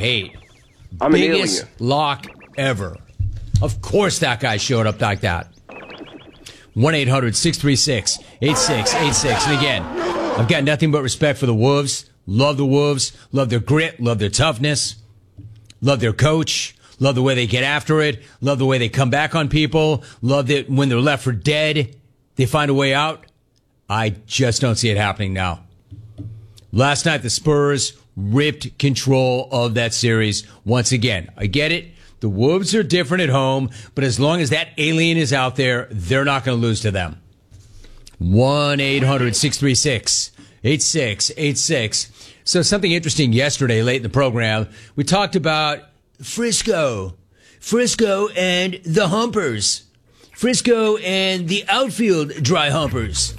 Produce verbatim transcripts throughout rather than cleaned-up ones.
hate. I'm Biggest an alien. lock ever. Of course that guy showed up like that. one eight hundred six three six eight six eight six. And again, I've got nothing but respect for the Wolves. Love the Wolves. Love their grit. Love their toughness. Love their coach. Love the way they get after it. Love the way they come back on people. Love that when they're left for dead, they find a way out. I just don't see it happening now. Last night, the Spurs ripped control of that series once again. I get it. The Wolves are different at home, but as long as that alien is out there, they're not going to lose to them. one eight hundred six three six eight six eight six. So something interesting yesterday, late in the program, we talked about Frisco. Frisco and the Humpers. Frisco and the outfield dry humpers.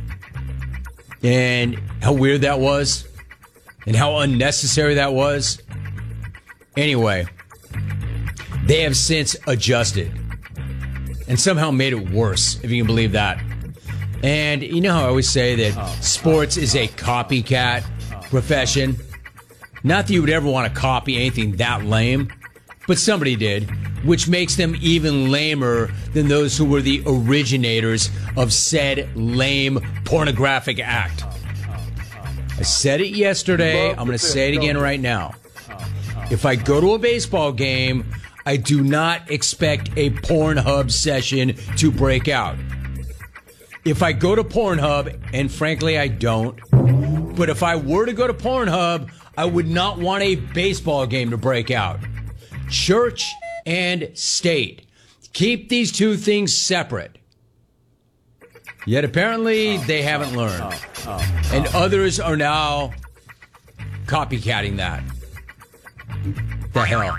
And how weird that was. And how unnecessary that was. Anyway, they have since adjusted. And somehow made it worse, if you can believe that. And you know how I always say that sports is a copycat profession? Not that you would ever want to copy anything that lame, but somebody did, which makes them even lamer than those who were the originators of said lame pornographic act. I said it yesterday. I'm going to say it again right now. If I go to a baseball game, I do not expect a Pornhub session to break out. If I go to Pornhub, and frankly I don't, but if I were to go to Pornhub, I would not want a baseball game to break out. Church and state. Keep these two things separate. Yet apparently they haven't learned. And others are now copycatting that. The hell.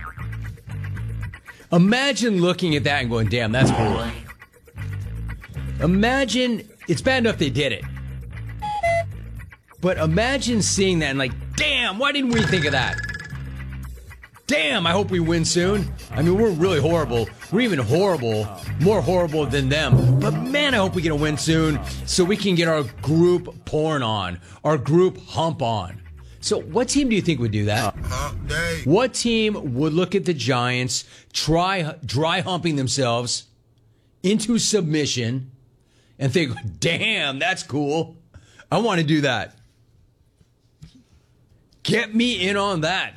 Imagine looking at that and going, damn, that's cool. Imagine, it's bad enough they did it. But imagine seeing that and like, damn, why didn't we think of that? Damn, I hope we win soon. I mean, we're really horrible. We're even horrible, more horrible than them. But man, I hope we get a win soon so we can get our group porn on, our group hump on. So what team do you think would do that? What team would look at the Giants, try dry humping themselves into submission and think, damn, that's cool. I want to do that. Get me in on that.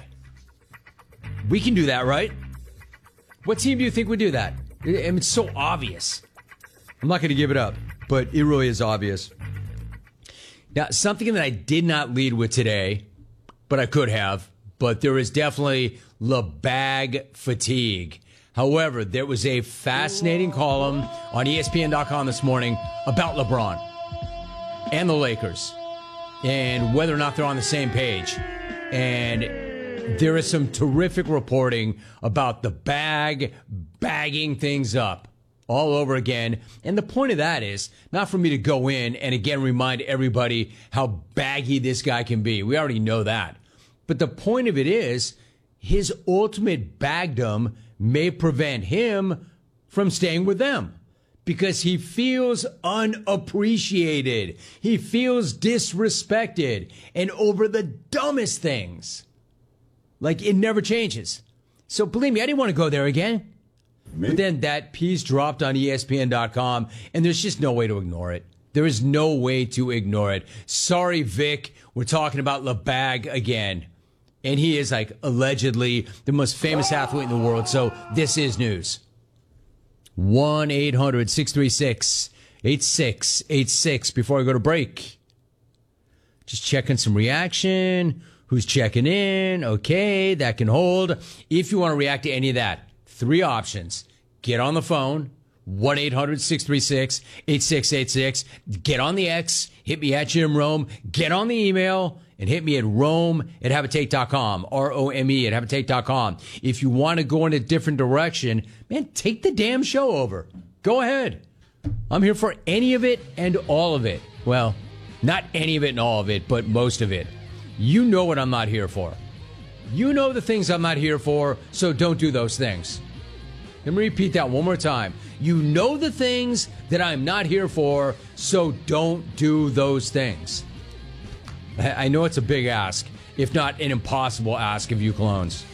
We can do that, right? What team do you think would do that? I mean, it's so obvious. I'm not going to give it up, but it really is obvious. Now, something that I did not lead with today, but I could have, but there is definitely LeBag fatigue. However, there was a fascinating column on E S P N dot com this morning about LeBron and the Lakers and whether or not they're on the same page. And there is some terrific reporting about the bag bagging things up all over again. And the point of that is not for me to go in and again remind everybody how baggy this guy can be. We already know that. But the point of it is his ultimate bagdom may prevent him from staying with them because he feels unappreciated. He feels disrespected and over the dumbest things. Like, it never changes. So, believe me, I didn't want to go there again. Me? But then that piece dropped on E S P N dot com, and there's just no way to ignore it. There is no way to ignore it. Sorry, Vic, we're talking about LeBag again. And he is, like, allegedly the most famous athlete in the world, so this is news. one eight hundred six three six eight six eight six. Before I go to break, just checking some reaction. Who's checking in? Okay, that can hold. If you want to react to any of that, three options. Get on the phone, one eight hundred six three six eight six eight six. Get on the X, hit me at Jim Rome. Get on the email and hit me at Rome at Habitate dot com, R O M E at Habitate dot com. If you want to go in a different direction, man, take the damn show over. Go ahead. I'm here for any of it and all of it. Well, not any of it and all of it, but most of it. You know what I'm not here for. You know the things I'm not here for, so don't do those things. Let me repeat that one more time. You know the things that I'm not here for, so don't do those things. I know it's a big ask, if not an impossible ask of you clones.